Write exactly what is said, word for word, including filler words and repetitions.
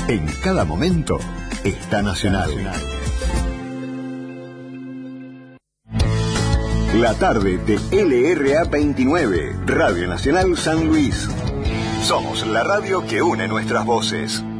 En cada momento está Nacional. La tarde de L R A veintinueve, Radio Nacional San Luis. Somos la radio que une nuestras voces.